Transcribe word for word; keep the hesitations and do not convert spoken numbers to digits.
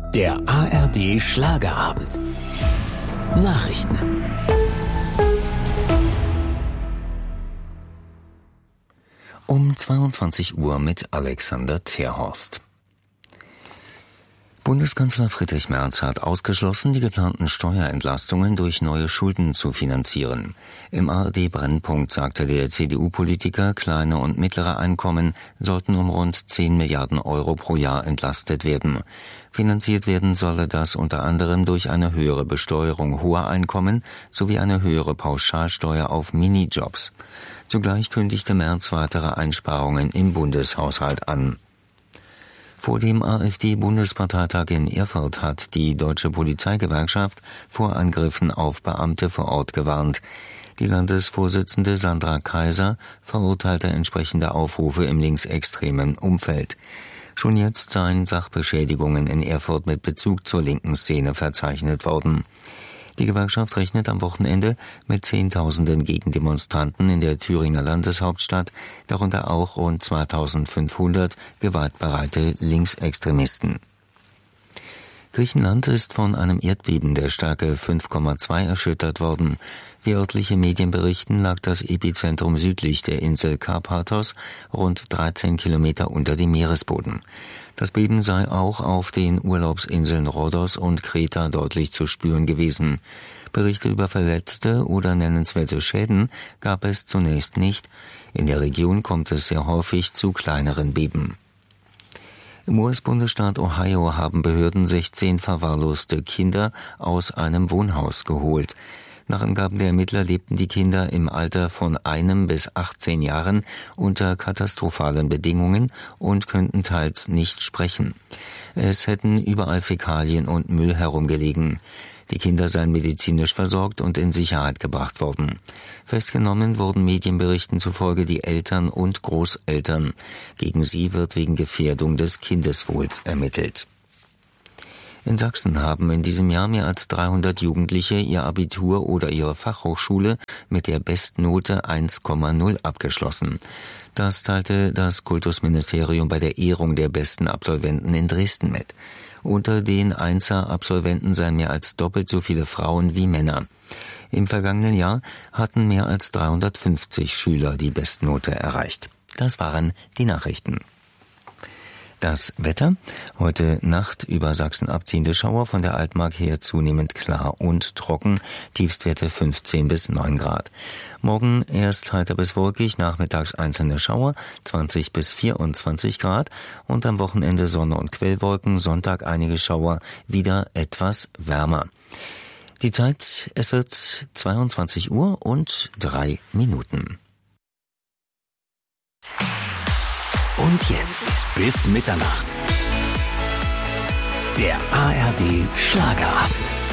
Der A R D Schlagerabend. Nachrichten. Um zweiundzwanzig Uhr mit Alexander Terhorst. Bundeskanzler Friedrich Merz hat ausgeschlossen, die geplanten Steuerentlastungen durch neue Schulden zu finanzieren. Im A R D-Brennpunkt sagte der C D U-Politiker, kleine und mittlere Einkommen sollten um rund zehn Milliarden Euro pro Jahr entlastet werden. Finanziert werden solle das unter anderem durch eine höhere Besteuerung hoher Einkommen sowie eine höhere Pauschalsteuer auf Minijobs. Zugleich kündigte Merz weitere Einsparungen im Bundeshaushalt an. Vor dem AfD-Bundesparteitag in Erfurt hat die Deutsche Polizeigewerkschaft vor Angriffen auf Beamte vor Ort gewarnt. Die Landesvorsitzende Sandra Kaiser verurteilte entsprechende Aufrufe im linksextremen Umfeld. Schon jetzt seien Sachbeschädigungen in Erfurt mit Bezug zur linken Szene verzeichnet worden. Die Gewerkschaft rechnet am Wochenende mit Zehntausenden Gegendemonstranten in der Thüringer Landeshauptstadt, darunter auch rund zweitausendfünfhundert gewaltbereite Linksextremisten. Griechenland ist von einem Erdbeben der Stärke fünf Komma zwei erschüttert worden. Wie örtliche Medien berichten, lag das Epizentrum südlich der Insel Karpathos, rund dreizehn Kilometer unter dem Meeresboden. Das Beben sei auch auf den Urlaubsinseln Rhodos und Kreta deutlich zu spüren gewesen. Berichte über Verletzte oder nennenswerte Schäden gab es zunächst nicht. In der Region kommt es sehr häufig zu kleineren Beben. Im U S-Bundesstaat Ohio haben Behörden sechzehn verwahrloste Kinder aus einem Wohnhaus geholt. Nach Angaben der Ermittler lebten die Kinder im Alter von einem bis achtzehn Jahren unter katastrophalen Bedingungen und könnten teils nicht sprechen. Es hätten überall Fäkalien und Müll herumgelegen. Die Kinder seien medizinisch versorgt und in Sicherheit gebracht worden. Festgenommen wurden Medienberichten zufolge die Eltern und Großeltern. Gegen sie wird wegen Gefährdung des Kindeswohls ermittelt. In Sachsen haben in diesem Jahr mehr als dreihundert Jugendliche ihr Abitur oder ihre Fachhochschule mit der Bestnote eins Komma null abgeschlossen. Das teilte das Kultusministerium bei der Ehrung der besten Absolventen in Dresden mit. Unter den Einser-Absolventen seien mehr als doppelt so viele Frauen wie Männer. Im vergangenen Jahr hatten mehr als dreihundertfünfzig Schüler die Bestnote erreicht. Das waren die Nachrichten. Das Wetter: Heute Nacht über Sachsen abziehende Schauer, von der Altmark her zunehmend klar und trocken, Tiefstwerte fünfzehn bis neun Grad. Morgen erst heiter bis wolkig, nachmittags einzelne Schauer, zwanzig bis vierundzwanzig Grad und am Wochenende Sonne und Quellwolken, Sonntag einige Schauer, wieder etwas wärmer. Die Zeit: Es wird zweiundzwanzig Uhr und drei Minuten. Und jetzt bis Mitternacht. Der A R D Schlagerabend.